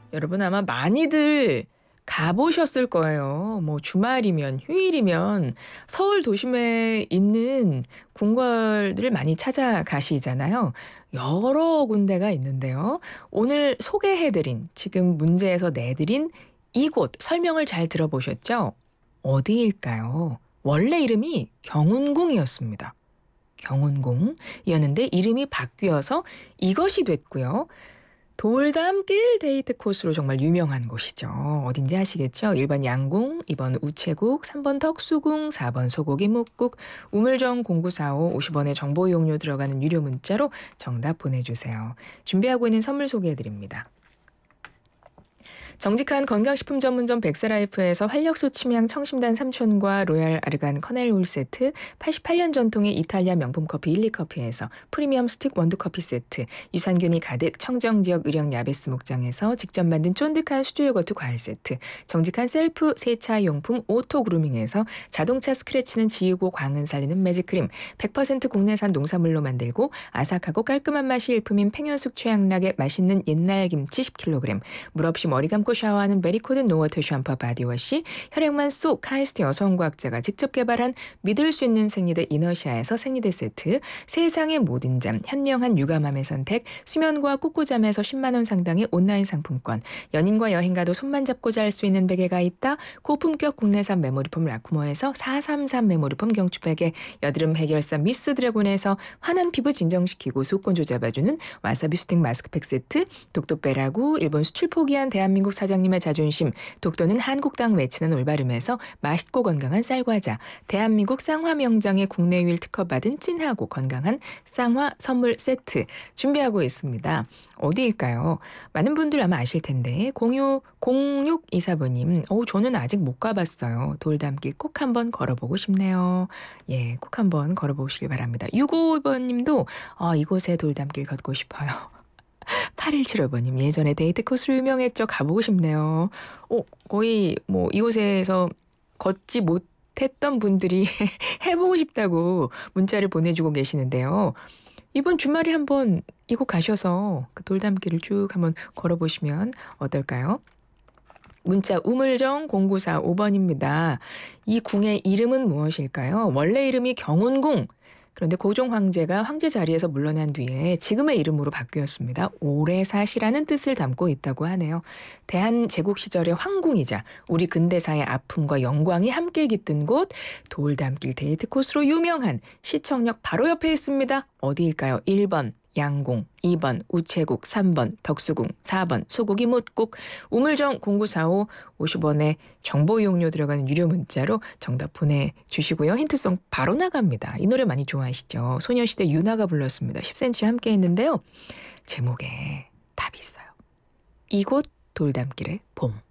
여러분 아마 많이들 가보셨을 거예요. 뭐 주말이면 휴일이면 서울 도심에 있는 궁궐들을 많이 찾아가시잖아요. 여러 군데가 있는데요. 오늘 소개해드린 지금 문제에서 내드린 이곳 설명을 잘 들어보셨죠? 어디일까요? 원래 이름이 경운궁이었습니다. 경운궁이었는데 이름이 바뀌어서 이것이 됐고요. 돌담길 데이트 코스로 정말 유명한 곳이죠. 어딘지 아시겠죠? 1번 양궁, 2번 우체국, 3번 덕수궁, 4번 소고기 묵국, 우물정 0945 50원의 정보 이용료 들어가는 유료 문자로 정답 보내주세요. 준비하고 있는 선물 소개해드립니다. 정직한 건강식품 전문점 백세라이프에서 활력소 침향 청심단 삼촌과 로얄 아르간 커넬 울 세트, 88년 전통의 이탈리아 명품 커피 일리커피에서 프리미엄 스틱 원두커피 세트, 유산균이 가득 청정지역 의령 야베스 목장에서 직접 만든 쫀득한 수제 요거트 과일 세트, 정직한 셀프 세차 용품 오토그루밍에서 자동차 스크래치는 지우고 광은 살리는 매직크림, 100% 국내산 농산물로 만들고 아삭하고 깔끔한 맛이 일품인 팽현숙 최양락의 맛있는 옛날 김치 10kg, 물 없이 머리 감고 샤워하는 메리코든 노워터 샴푸 바디워시, 혈액만 쏙 카이스트 여성과학자가 직접 개발한 믿을 수 있는 생리대 이너시아에서 생리대 세트, 세상의 모든 잠 현명한 육아맘의 선택 수면과 꾹꾹잠에서 10만 원 상당의 온라인 상품권, 연인과 여행 가도 손만 잡고 잘 수 있는 베개가 있다 고품격 국내산 메모리폼 라쿠모에서 433 메모리폼 경추베개, 여드름 해결사 미스 드래곤에서 환한 피부 진정시키고 속건조 잡아주는 와사비 수택 마스크팩 세트, 독도 빼라구 일본 수출 포기한 대한민국 사장님의 자존심 독도는 한국당 외치는 올바름에서 맛있고 건강한 쌀과자, 대한민국 쌍화 명장의 국내 유일 특허받은 찐하고 건강한 쌍화 선물 세트 준비하고 있습니다. 어디일까요? 많은 분들 아마 아실 텐데 0624번님 저는 아직 못 가봤어요. 돌담길 꼭 한번 걸어보고 싶네요. 예, 꼭 한번 걸어보시길 바랍니다. 652번님도 이곳에 돌담길 걷고 싶어요. 8175번님 예전에 데이트 코스로 유명했죠. 가보고 싶네요. 거의 뭐 이곳에서 걷지 못했던 분들이 해보고 싶다고 문자를 보내주고 계시는데요. 이번 주말에 한번 이곳 가셔서 그 돌담길을 쭉 한번 걸어보시면 어떨까요? 문자 우물정 0945번입니다. 이 궁의 이름은 무엇일까요? 원래 이름이 경운궁. 그런데 고종 황제가 황제 자리에서 물러난 뒤에 지금의 이름으로 바뀌었습니다. 오래 사시라는 뜻을 담고 있다고 하네요. 대한제국 시절의 황궁이자 우리 근대사의 아픔과 영광이 함께 깃든 곳 돌담길 데이트 코스로 유명한 시청역 바로 옆에 있습니다. 어디일까요? 1번 양궁, 2번 우체국, 3번 덕수궁, 4번 소고기 묵국, 우물정 0945 50원의 정보 이용료 들어가는 유료 문자로 정답 보내주시고요. 힌트송 바로 나갑니다. 이 노래 많이 좋아하시죠? 소녀시대 유나가 불렀습니다. 10cm 함께 했는데요. 제목에 답이 있어요. 이곳 돌담길의 봄.